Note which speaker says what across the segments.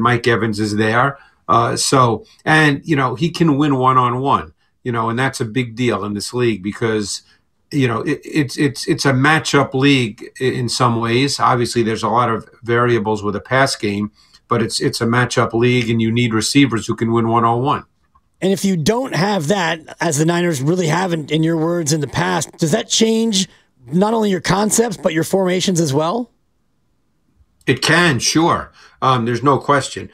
Speaker 1: Mike Evans is there. He can win one-on-one, and that's a big deal in this league because, it's a matchup league in some ways. Obviously, there's a lot of variables with a pass game, but it's a matchup league, and you need receivers who can win one-on-one.
Speaker 2: And if you don't have that, as the Niners really haven't, in your words, in the past, does that change not only your concepts, but your formations as well?
Speaker 1: It can, sure. There's no question.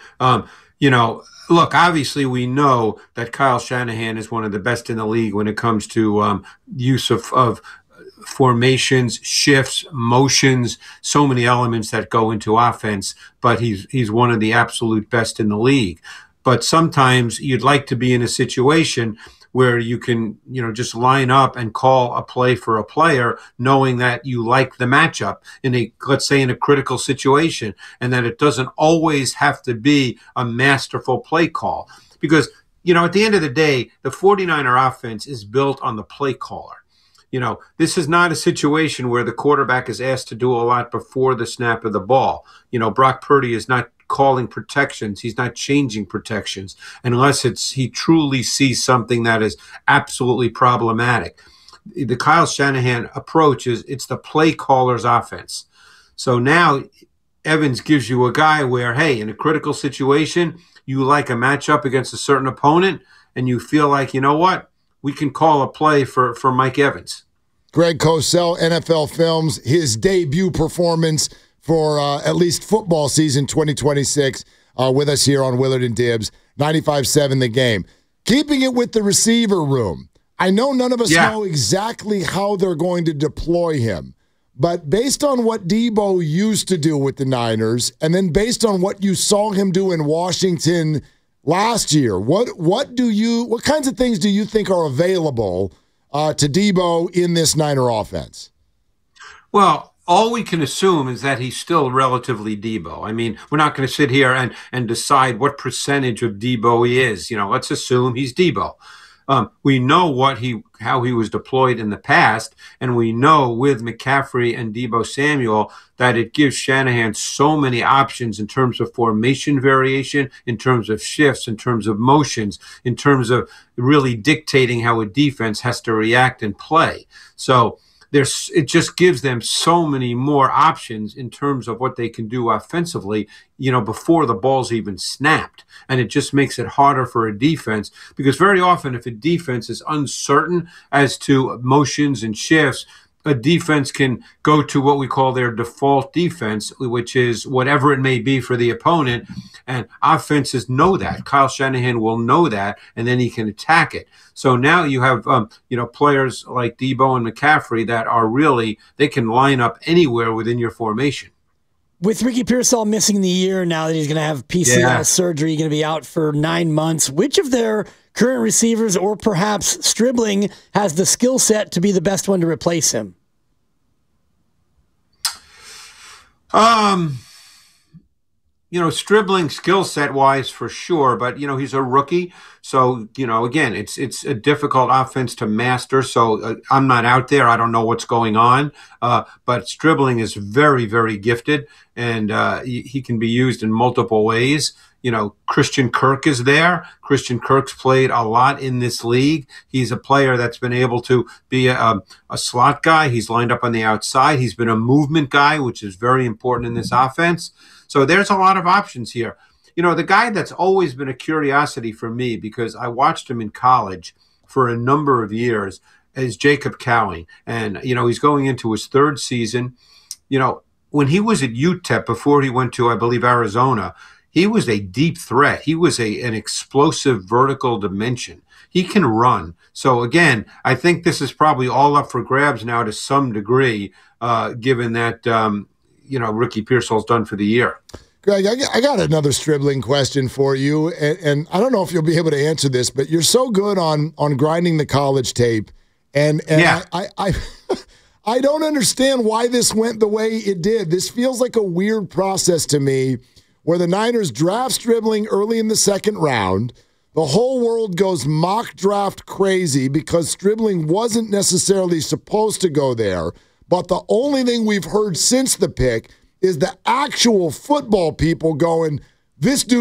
Speaker 1: Look, obviously we know that Kyle Shanahan is one of the best in the league when it comes to use of formations, shifts, motions, so many elements that go into offense, but he's one of the absolute best in the league. But sometimes you'd like to be in a situation where you can, just line up and call a play for a player, knowing that you like the matchup let's say in a critical situation, and that it doesn't always have to be a masterful play call. Because, at the end of the day, the 49er offense is built on the play caller. This is not a situation where the quarterback is asked to do a lot before the snap of the ball. Brock Purdy is not calling protections. He's not changing protections unless he truly sees something that is absolutely problematic. The Kyle Shanahan approach it's the play caller's offense. So now Evans gives you a guy where, hey, in a critical situation, you like a matchup against a certain opponent, and you feel like, we can call a play for Mike Evans.
Speaker 3: Greg Cosell, NFL Films, his debut performance for at least football season 2026 with us here on Willard and Dibs, 95.7 The Game. Keeping it with the receiver room, I know none of us know exactly how they're going to deploy him, but based on what Debo used to do with the Niners, and then based on what you saw him do in Washington last year, what kinds of things do you think are available to Debo in this Niner offense?
Speaker 1: Well, all we can assume is that he's still relatively Debo. I mean, we're not going to sit here and decide what percentage of Debo he is. Let's assume he's Debo. We know how he was deployed in the past, and we know with McCaffrey and Debo Samuel that it gives Shanahan so many options in terms of formation variation, in terms of shifts, in terms of motions, in terms of really dictating how a defense has to react and play. So it just gives them so many more options in terms of what they can do offensively, before the ball's even snapped. And it just makes it harder for a defense, because very often if a defense is uncertain as to motions and shifts, a defense can go to what we call their default defense, which is whatever it may be for the opponent. And offenses know that. Kyle Shanahan will know that, and then he can attack it. So now you have, players like Debo and McCaffrey that are they can line up anywhere within your formation.
Speaker 2: With Ricky Pearsall missing the year now that he's going to have PCL surgery, going to be out for 9 months, which of their current receivers, or perhaps Stribling, has the skill set to be the best one to replace him?
Speaker 1: Stribling skill set wise for sure, but he's a rookie, so again, it's a difficult offense to master. So I'm not out there; I don't know what's going on. But Stribling is very, very gifted, and he can be used in multiple ways. Christian Kirk is there. Christian Kirk's played a lot in this league. He's a player that's been able to be a slot guy. He's lined up on the outside. He's been a movement guy, which is very important in this offense. So there's a lot of options here. The guy that's always been a curiosity for me, because I watched him in college for a number of years, is Jacob Cowing. And, he's going into his third season. When he was at UTEP before he went to, I believe, Arizona, he was a deep threat. He was an explosive vertical dimension. He can run. So, again, I think this is probably all up for grabs now to some degree, given that, Ricky Pearsall's done for the year.
Speaker 3: Greg, I got another Stribling question for you, and I don't know if you'll be able to answer this, but you're so good on grinding the college tape, and yeah. I don't understand why this went the way it did. This feels like a weird process to me, where the Niners draft Stribling early in the second round. The whole world goes mock draft crazy because Stribling wasn't necessarily supposed to go there. But the only thing we've heard since the pick is the actual football people going, this dude